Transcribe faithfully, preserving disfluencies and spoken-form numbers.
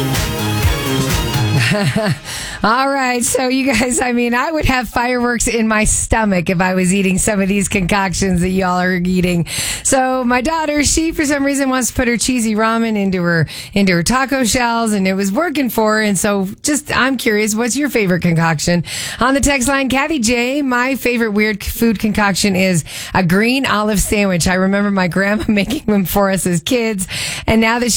All right. So you guys, I mean, I would have fireworks in my stomach if I was eating some of these concoctions that y'all are eating. So my daughter, she for some reason wants to put her cheesy ramen into her, into her taco shells, and it was working for her. And so just, I'm curious, what's your favorite concoction? On the text line, Kathy J, my favorite weird food concoction is a green olive sandwich. I remember my grandma making them for us as kids. And now that